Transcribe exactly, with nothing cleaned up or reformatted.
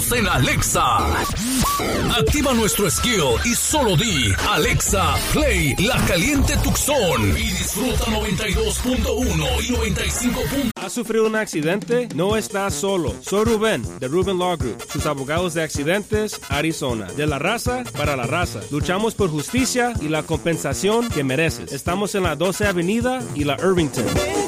estamos en Alexa. Activa nuestro skill y solo di Alexa, play La Caliente Tucson y disfruta noventa y dos punto uno y noventa y cinco punto uno. ¿Has sufrido un accidente? No estás solo. Soy Rubén, de Rubén Law Group, sus abogados de accidentes, Arizona. De la raza para la raza. Luchamos por justicia y la compensación que mereces. Estamos en la doce Avenida y la Irvington.